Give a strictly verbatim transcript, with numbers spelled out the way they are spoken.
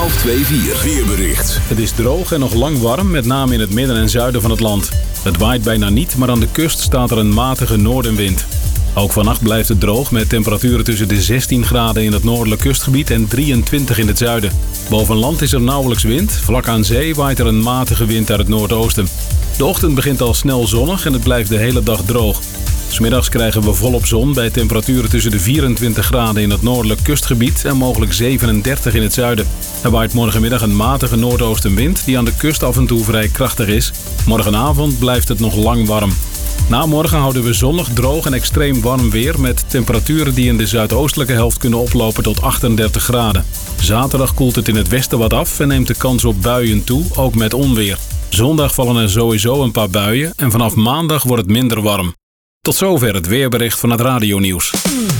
twaalf vierentwintig weerbericht. Het is droog en nog lang warm, met name in het midden en zuiden van het land. Het waait bijna niet, maar aan de kust staat er een matige noordenwind. Ook vannacht blijft het droog met temperaturen tussen de zestien graden in het noordelijk kustgebied en drieëntwintig in het zuiden. Boven land is er nauwelijks wind. Vlak aan zee waait er een matige wind uit het noordoosten. De ochtend begint al snel zonnig en het blijft de hele dag droog. 'S Middags krijgen we volop zon bij temperaturen tussen de vierentwintig graden in het noordelijk kustgebied en mogelijk zevenendertig in het zuiden. Er waait morgenmiddag een matige noordoostenwind die aan de kust af en toe vrij krachtig is. Morgenavond blijft het nog lang warm. Na morgen houden we zonnig, droog en extreem warm weer met temperaturen die in de zuidoostelijke helft kunnen oplopen tot achtendertig graden. Zaterdag koelt het in het westen wat af en neemt de kans op buien toe, ook met onweer. Zondag vallen er sowieso een paar buien en vanaf maandag wordt het minder warm. Tot zover het weerbericht van het radionieuws.